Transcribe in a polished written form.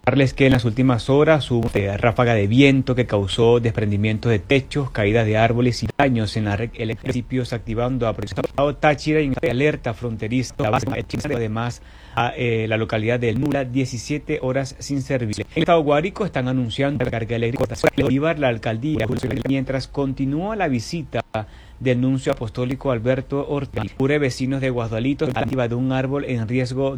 Recordarles que en las últimas horas hubo ráfaga de viento que causó desprendimiento de techos, caídas de árboles y daños en los municipios, activando a Táchira en alerta fronteriza. Además, a la localidad de Nula, 17 horas sin servicio. En el estado Guárico están anunciando la carga eléctrica de Bolívar, la alcaldía, mientras continúa la visita del nuncio apostólico Alberto Ortiz. Vecinos de Guasdualito, de un árbol en riesgo